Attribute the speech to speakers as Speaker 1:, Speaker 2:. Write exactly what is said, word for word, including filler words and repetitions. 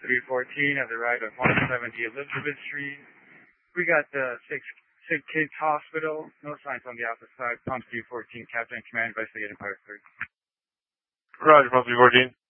Speaker 1: three fourteen at the right of one seventy Elizabeth Street. We got the Sick, Sick Kids Hospital. No signs on the opposite side. Pump three fourteen, Captain Command, investigate Empire three.
Speaker 2: Roger, Pump three fourteen.